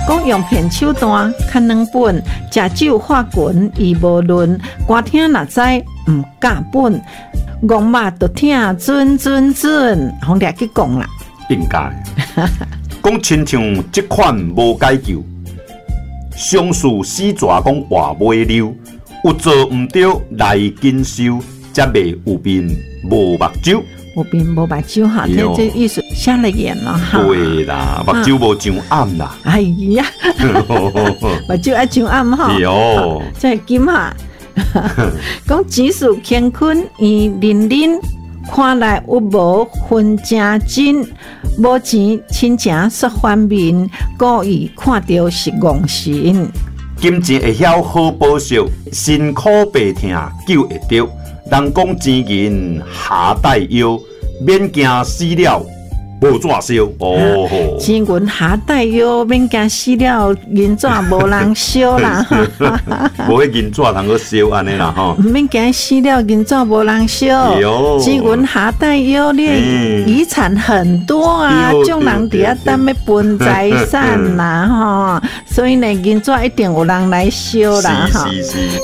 讲用片手段看两本，食酒化群伊无论，歌听若知毋敢本，戆嘛就听准，红掠去讲啦。 应该讲亲像这款无解救，上事死蛇讲话袂溜，有做毋对来紧收，才袂有面无目睭。 有面无目睭哈，这意思瞎了眼了哈。 对啦，目睭无上暗啦。 哎呀，目睭爱上暗哈。 哟， 这金哈，讲指数乾坤伊认看来有无分真真，无钱亲情说反面，故意看到是戆神。 金钱会晓好报酬，辛苦白听救会着。人讲钱银下带腰，免惊死了无怎烧。哦， 钱银下带腰，免惊死了银纸无人烧啦。 无迄银纸通去烧安尼啦吼。 免惊死了银纸无人烧。钱银下带腰，你遗产很多啊，众人伫遐等要分财产啦吼。所以呢，银纸一定有人来烧啦哈。